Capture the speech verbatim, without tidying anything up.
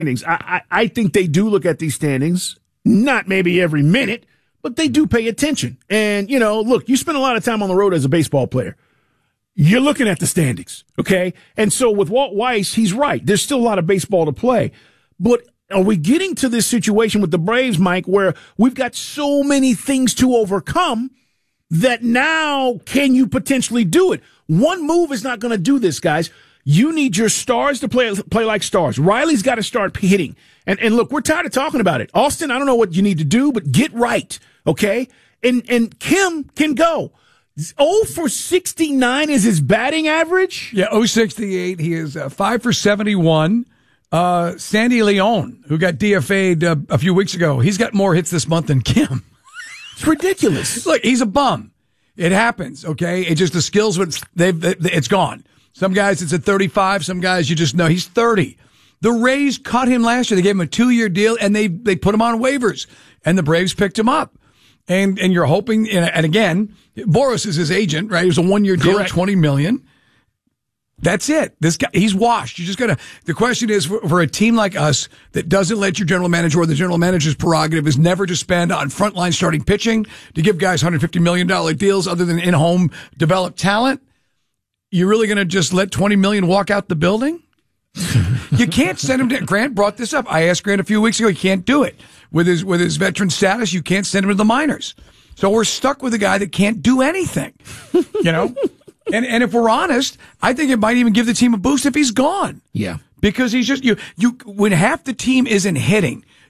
standings. I, I, I think they do look at these standings, not maybe every minute, but they do pay attention. And, you know, look, you spend a lot of time on the road as a baseball player. You're looking at the standings, okay? And so with Walt Weiss, he's right. There's still a lot of baseball to play. But are we getting to this situation with the Braves, Mike, where we've got so many things to overcome that now can you potentially do it? One move is not going to do this, guys. You need your stars to play play like stars. Riley's got to start hitting. And and look, we're tired of talking about it. Austin, I don't know what you need to do, but get right, okay? And and Kim can go. oh for sixty-nine is his batting average? Yeah, oh sixty-eight. He is uh, five for seventy-one. Uh, Sandy Leon, who got D F A'd uh, a few weeks ago, he's got more hits this month than Kim. It's ridiculous. Look, he's a bum. It happens, okay? It just the skills, they've, it's gone. Some guys it's at thirty-five. Some guys you just know he's thirty. The Rays cut him last year. They gave him a two-year deal, and they they put him on waivers, and the Braves picked him up. And and you're hoping, and again, Boras is his agent, right? It was a one-year deal, Correct. twenty million dollars. That's it. This guy, he's washed. You just gotta. The question is for, for a team like us that doesn't let your general manager or the general manager's prerogative is never to spend on frontline starting pitching to give guys one hundred fifty million dollars deals other than in-home developed talent. You're really going to just let twenty million dollars walk out the building? You can't send him to, Grant brought this up. I asked Grant a few weeks ago. He can't do it. With his, with his veteran status, you can't send him to the minors. So we're stuck with a guy that can't do anything, you know? and, and if we're honest, I think it might even give the team a boost if he's gone. Yeah. Because he's just, you, you, when half the team isn't hitting,